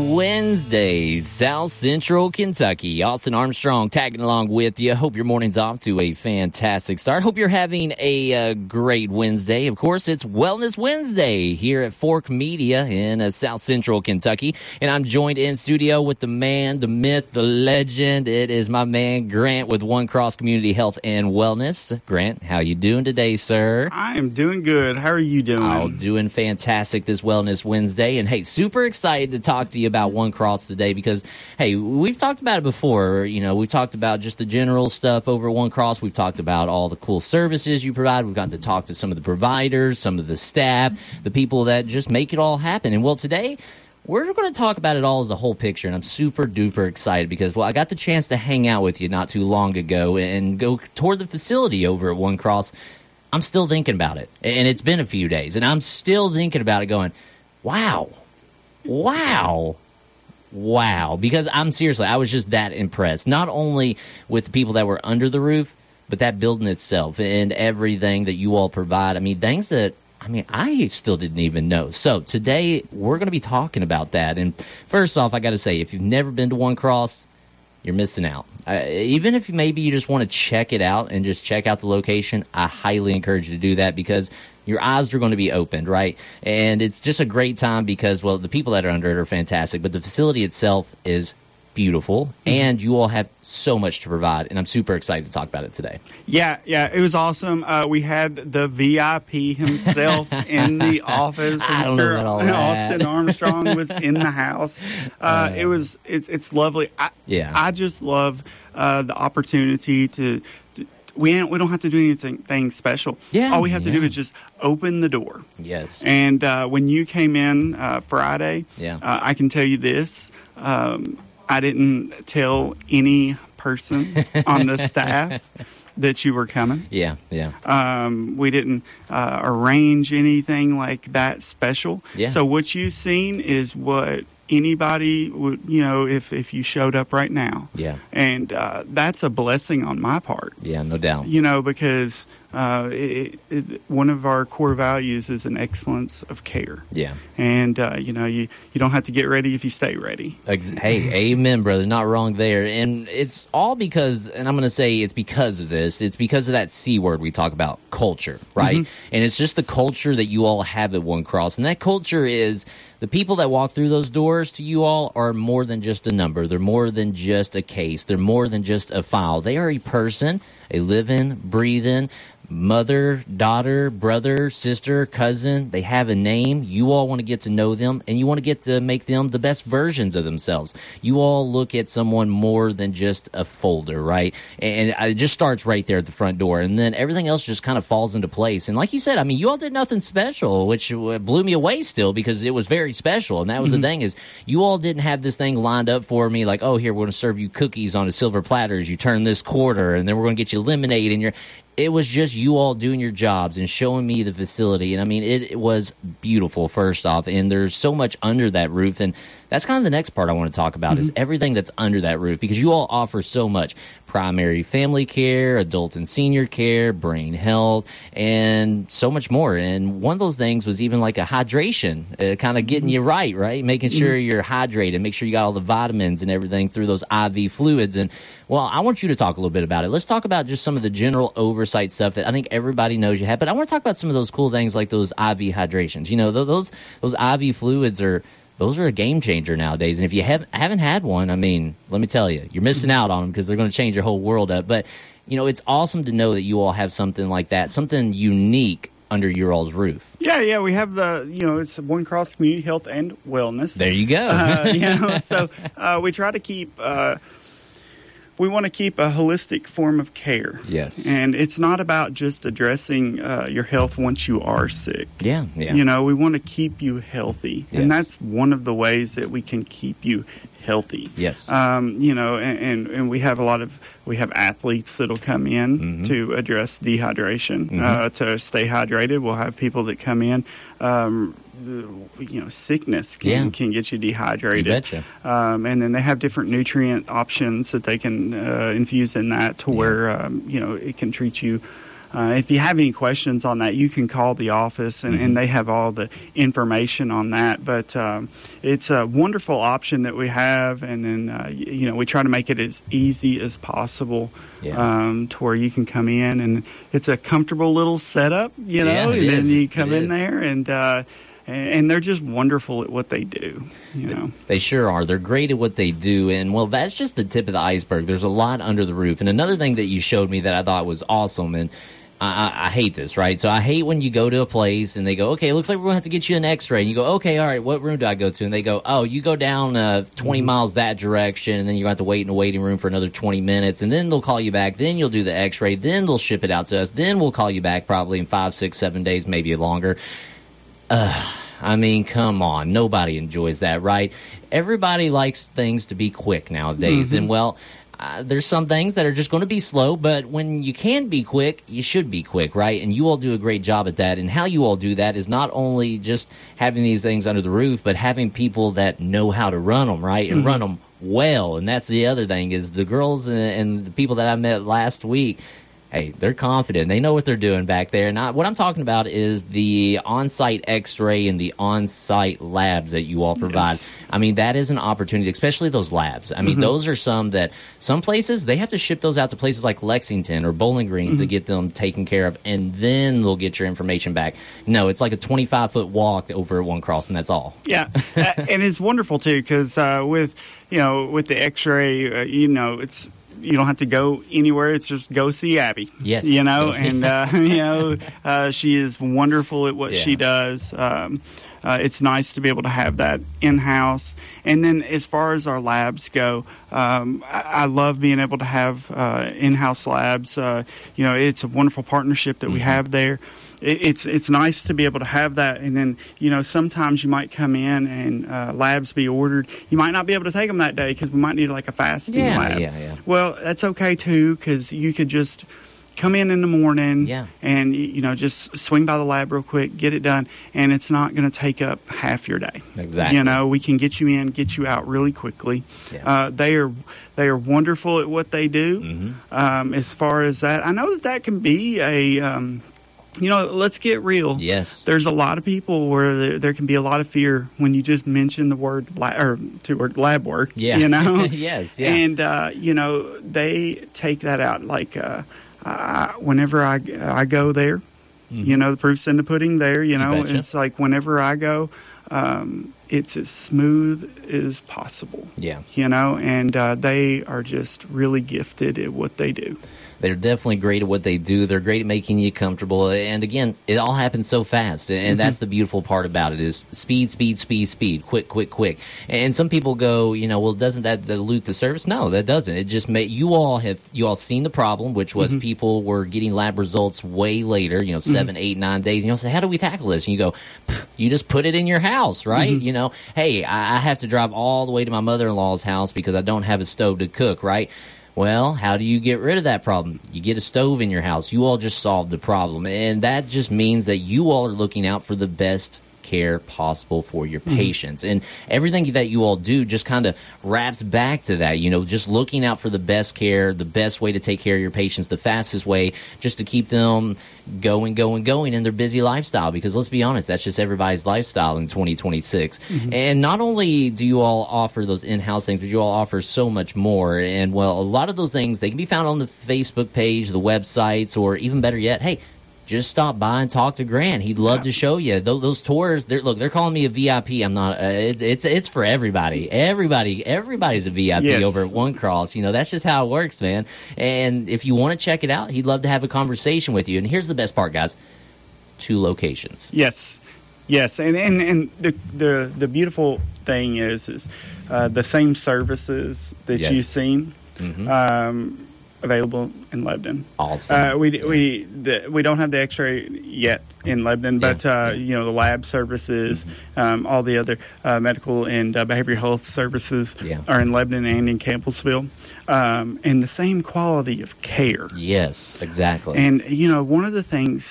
Wednesday, South Central Kentucky. Austin Armstrong tagging along with you. Hope your morning's off to a fantastic start. Hope you're having a great Wednesday. Of course, it's Wellness Wednesday here at Fork Media in South Central Kentucky. And I'm joined in studio with the man, the myth, the legend. It is my man, Grant, with One Cross Community Health and Wellness. Grant, how you doing today, sir? I am doing good. How are you doing? Oh, doing fantastic this Wellness Wednesday. And, hey, super excited to talk to you about One Cross today because, hey, we've talked about it before. You know, we've talked about just the general stuff over at One Cross. We've talked about all the cool services you provide. We've gotten to talk to some of the providers, some of the staff, the people that just make it all happen. And, well, today we're going to talk about it all as a whole picture, and I'm super duper excited because, well, I got the chance to hang out with you not too long ago and go toward the facility over at One Cross. I'm still thinking about it, and it's been a few days, and I'm still thinking about it going, wow, because I was just that impressed, not only with the people that were under the roof, but that building itself and everything that you all provide. I mean, things that, I still didn't even know. So today we're going to be talking about that. And first off, I got to say, if you've never been to One Cross, you're missing out. Even if maybe you just want to check it out and just check out the location, I highly encourage you to do that because your eyes are going to be opened, right? And it's just a great time because, well, the people that are under it are fantastic, but the facility itself is beautiful, and you all have so much to provide, and I'm super excited to talk about it today. Yeah, it was awesome. We had the VIP himself in the office. Mr. Austin Armstrong was in the house. It's lovely. I just love the opportunity to we don't have to do anything special. Yeah, all we have to do is just open the door. Yes. And when you came in Friday, I can tell you this. I didn't tell any person on the staff that you were coming. Yeah. We didn't arrange anything like that special. Yeah. So what you've seen is what anybody would, if you showed up right now. Yeah. And that's a blessing on my part. Yeah, no doubt. Because one of our core values is an excellence of care. Yeah. And, you don't have to get ready if you stay ready. Hey, amen, brother. Not wrong there. And it's all because, and I'm going to say it's because of this, it's because of that C word we talk about, culture, right? Mm-hmm. And it's just the culture that you all have at One Cross. And that culture is the people that walk through those doors to you all are more than just a number. They're more than just a case. They're more than just a file. They are a person, a living, breathing mother, daughter, brother, sister, cousin. They have a name. You all want to get to know them, and you want to get to make them the best versions of themselves. You all look at someone more than just a folder, right? And it just starts right there at the front door, and then everything else just kind of falls into place. And like you said, you all did nothing special, which blew me away still because it was very special. And that was the thing is you all didn't have this thing lined up for me like, oh, here, we're going to serve you cookies on a silver platter as you turn this quarter, and then we're going to get you lemonade and it was just you all doing your jobs and showing me the facility. And, it was beautiful, first off. And there's so much under that roof. And that's kind of the next part I want to talk about is everything that's under that roof because you all offer so much. Primary family care, adult and senior care, brain health, and so much more. And one of those things was even like a hydration, kind of getting you right? Making sure you're hydrated, make sure you got all the vitamins and everything through those IV fluids. And, well, I want you to talk a little bit about it. Let's talk about just some of the general oversight stuff that I think everybody knows you have. But I want to talk about some of those cool things like those IV hydrations. Those IV fluids those are a game changer nowadays. And if you haven't had one, let me tell you, you're missing out on them because they're going to change your whole world up. But, it's awesome to know that you all have something like that, something unique under your all's roof. Yeah, we have it's One Cross Community Health and Wellness. There you go. So we try to keep... we want to keep a holistic form of care. Yes. And it's not about just addressing your health once you are sick. Yeah. We want to keep you healthy. Yes. And that's one of the ways that we can keep you healthy. Yes. And we have we have athletes that'll come in to address dehydration, to stay hydrated. We'll have people that come in, sickness can get you dehydrated. You betcha. And then they have different nutrient options that they can infuse in that to where, it can treat you if you have any questions on that, you can call the office, and they have all the information on that. But it's a wonderful option that we have, and then we try to make it as easy as possible to where you can come in, and it's a comfortable little setup, and then you come in there, and they're just wonderful at what they do. They sure are. They're great at what they do, and well, that's just the tip of the iceberg. There's a lot under the roof. And another thing that you showed me that I thought was awesome, and I hate this, right? So I hate when you go to a place and they go, okay, it looks like we're going to have to get you an x-ray. And you go, okay, all right, what room do I go to? And they go, oh, you go down 20 miles that direction, and then you're going to have to wait in a waiting room for another 20 minutes, and then they'll call you back. Then you'll do the x-ray. Then they'll ship it out to us. Then we'll call you back probably in 5, 6, 7 days, maybe longer. I mean, come on. Nobody enjoys that, right? Everybody likes things to be quick nowadays. And, well, there's some things that are just going to be slow, but when you can be quick, you should be quick, right? And you all do a great job at that. And how you all do that is not only just having these things under the roof, but having people that know how to run them, right? And run them well. And that's the other thing is the girls and the people that I met last week, hey, they're confident. They know what they're doing back there. And what I'm talking about is the on-site x-ray and the on-site labs that you all provide. Yes. I mean, that is an opportunity, especially those labs. I mean, those are some places, they have to ship those out to places like Lexington or Bowling Green to get them taken care of, and then they'll get your information back. No, it's like a 25-foot walk over at One Cross, and that's all. Yeah, and it's wonderful, too, because with the x-ray, it's... You don't have to go anywhere. It's just go see Abby. Yes. And, she is wonderful at what she does. It's nice to be able to have that in-house. And then as far as our labs go, I love being able to have in-house labs. It's a wonderful partnership that we have there. It's nice to be able to have that, and then sometimes you might come in and labs be ordered. You might not be able to take them that day because we might need like a fasting lab. Yeah. Well, that's okay too, because you could just come in the morning and just swing by the lab real quick, get it done, and it's not going to take up half your day. Exactly. We can get you in, get you out really quickly. Yeah. They are wonderful at what they do. As far as that, I know that can be a let's get real. Yes. There's a lot of people where there can be a lot of fear when you just mention the word lab work. Yeah. Yes. Yeah. And, they take that out. Like, whenever I go there, the proof's in the pudding there, it's like whenever I go, it's as smooth as possible. Yeah. And they are just really gifted at what they do. They're definitely great at what they do. They're great at making you comfortable. And again, it all happens so fast. And that's the beautiful part about it is speed, quick. And some people go, well, doesn't that dilute the service? No, that doesn't. It just you all seen the problem, which was people were getting lab results way later, 7, 8, 9 days. And you'll say, how do we tackle this? And you go, you just put it in your house, right? Hey, I have to drive all the way to my mother-in-law's house because I don't have a stove to cook, right? Well, how do you get rid of that problem? You get a stove in your house. You all just solved the problem. And that just means that you all are looking out for the best care possible for your patients. And everything that you all do just kind of wraps back to that, just looking out for the best care, the best way to take care of your patients, the fastest way just to keep them going in their busy lifestyle. Because let's be honest, that's just everybody's lifestyle in 2026. And not only do you all offer those in-house things, but you all offer so much more. And, well, a lot of those things, they can be found on the Facebook page, the websites, or even better yet, hey, just stop by and talk to Grant. He'd love to show you those tours. They're calling me a VIP. I'm not. It's for everybody. Everybody's a VIP over at One Cross. That's just how it works, man. And if you want to check it out, he'd love to have a conversation with you. And here's the best part, guys: 2 locations. Yes. And the beautiful thing is the same services that you've seen. Available in Lebanon. Awesome. We don't have the X-ray yet in Lebanon, but the lab services, all the other medical and behavioral health services are in Lebanon and in Campbellsville, and the same quality of care. Yes, exactly. And one of the things